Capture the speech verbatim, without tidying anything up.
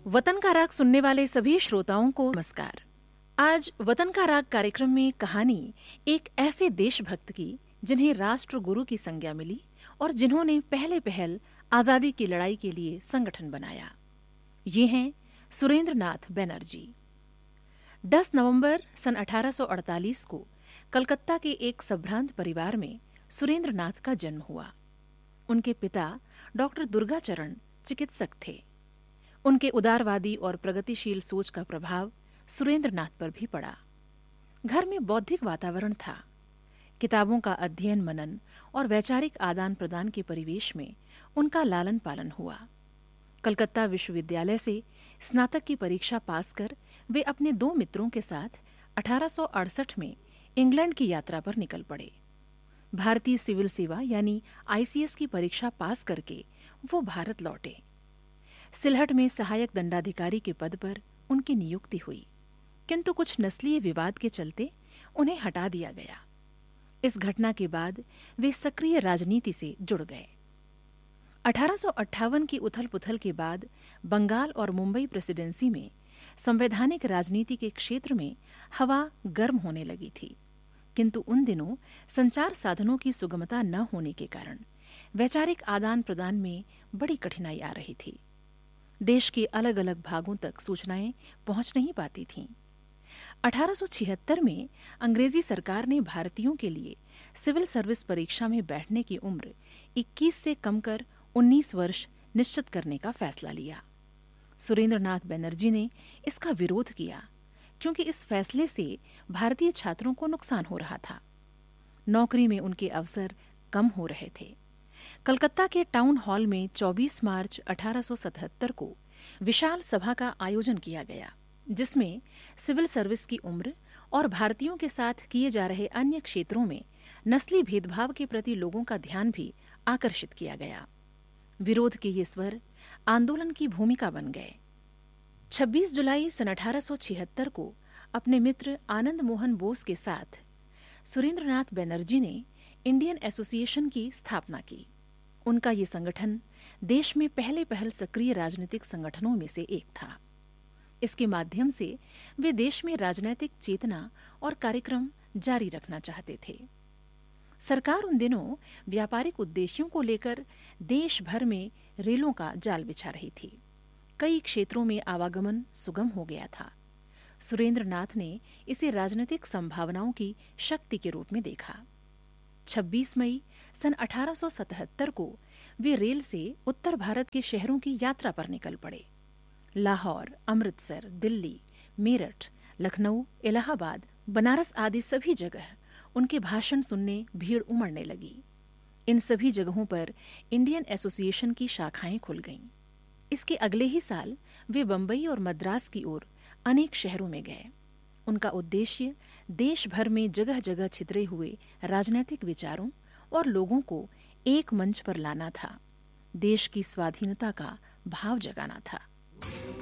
वतन का राग सुनने वाले सभी श्रोताओं को नमस्कार। आज वतन का राग कार्यक्रम में कहानी एक ऐसे देशभक्त की जिन्हें राष्ट्र गुरु की संज्ञा मिली और जिन्होंने पहले पहल आजादी की लड़ाई के लिए संगठन बनाया। ये हैं सुरेंद्र नाथ बनर्जी। दस नवंबर सन अठारह सौ अड़तालीस को कलकत्ता के एक संभ्रांत परिवार में सुरेंद्र नाथ का जन्म हुआ। उनके पिता डॉक्टर दुर्गाचरण चिकित्सक थे। उनके उदारवादी और प्रगतिशील सोच का प्रभाव सुरेंद्र नाथ पर भी पड़ा। घर में बौद्धिक वातावरण था। किताबों का अध्ययन मनन और वैचारिक आदान प्रदान के परिवेश में उनका लालन पालन हुआ। कलकत्ता विश्वविद्यालय से स्नातक की परीक्षा पास कर वे अपने दो मित्रों के साथ अठारह सौ अड़सठ में इंग्लैंड की यात्रा पर निकल पड़े। भारतीय सिविल सेवा यानी आईसीएस की परीक्षा पास करके वो भारत लौटे। सिलहट में सहायक दंडाधिकारी के पद पर उनकी नियुक्ति हुई, किंतु कुछ नस्लीय विवाद के चलते उन्हें हटा दिया गया। इस घटना के बाद वे सक्रिय राजनीति से जुड़ गए। अठारह सौ अट्ठावन की उथल-पुथल के बाद बंगाल और मुंबई प्रेसिडेंसी में संवैधानिक राजनीति के क्षेत्र में हवा गर्म होने लगी थी, किंतु उन दिनों संचार साधनों की सुगमता न होने के कारण वैचारिक आदान प्रदान में बड़ी कठिनाई आ रही थी। देश के अलग अलग भागों तक सूचनाएं पहुंच नहीं पाती थीं। अठारह सौ छिहत्तर में अंग्रेजी सरकार ने भारतीयों के लिए सिविल सर्विस परीक्षा में बैठने की उम्र इक्कीस से कम कर उन्नीस वर्ष निश्चित करने का फैसला लिया। सुरेंद्र नाथ बनर्जी ने इसका विरोध किया, क्योंकि इस फैसले से भारतीय छात्रों को नुकसान हो रहा था। नौकरी में उनके अवसर कम हो रहे थे। कलकत्ता के टाउन हॉल में चौबीस मार्च अठारह सौ सतहत्तर को विशाल सभा का आयोजन किया गया, जिसमें सिविल सर्विस की उम्र और भारतीयों के साथ किए जा रहे अन्य क्षेत्रों में नस्ली भेदभाव के प्रति लोगों का ध्यान भी आकर्षित किया गया। विरोध के ये स्वर आंदोलन की भूमिका बन गए। छब्बीस जुलाई सन अठारह सौ छिहत्तर को अपने मित्र आनंद मोहन बोस के साथ सुरेंद्र नाथ बनर्जी ने इंडियन एसोसिएशन की स्थापना की। उनका ये संगठन देश में पहले पहल सक्रिय राजनीतिक संगठनों में से एक था। इसके माध्यम से वे देश में राजनैतिक चेतना और कार्यक्रम जारी रखना चाहते थे। सरकार उन दिनों व्यापारिक उद्देश्यों को लेकर देश भर में रेलों का जाल बिछा रही थी। कई क्षेत्रों में आवागमन सुगम हो गया था। सुरेंद्र नाथ ने इसे राजनीतिक संभावनाओं की शक्ति के रूप में देखा। छब्बीस मई सन अठारह सौ सतहत्तर को वे रेल से उत्तर भारत के शहरों की यात्रा पर निकल पड़े। लाहौर, अमृतसर, दिल्ली, मेरठ, लखनऊ, इलाहाबाद, बनारस आदि सभी जगह उनके भाषण सुनने भीड़ उमड़ने लगी। इन सभी जगहों पर इंडियन एसोसिएशन की शाखाएं खुल गईं। इसके अगले ही साल वे बंबई और मद्रास की ओर अनेक शहरों में गए। उनका उद्देश्य देश भर में जगह जगह छितरे हुए राजनीतिक विचारों और लोगों को एक मंच पर लाना था। देश की स्वाधीनता का भाव जगाना था।